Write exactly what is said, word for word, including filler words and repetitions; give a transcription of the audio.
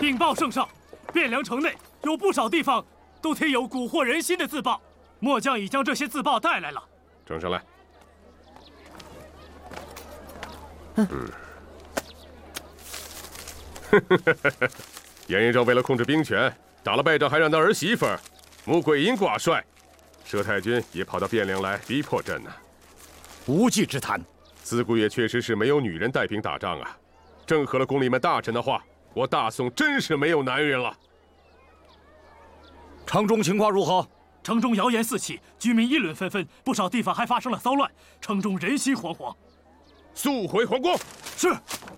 禀报圣上，汴梁城内有不少地方都贴有蛊惑人心的自报，末将已将这些自报带来了。 呈上来。嗯。严仁昭为了控制兵权，打了败仗，还让他儿媳妇穆桂英挂帅，佘太君也跑到汴梁来逼迫朕呢。 无稽之谈。 自古也确实是没有女人带兵打仗啊。正合了宫里面大臣的话，我大宋真是没有男人了。 城中情况如何？ 城中谣言四起，居民议论纷纷，不少地方还发生了骚乱，城中人心惶惶。 速回皇宫。 是。